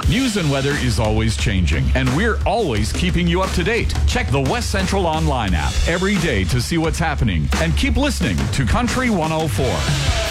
News and weather is always changing, and we're always keeping you up to date. Check the West Central Online app every day to see what's happening, and keep listening to Country 104.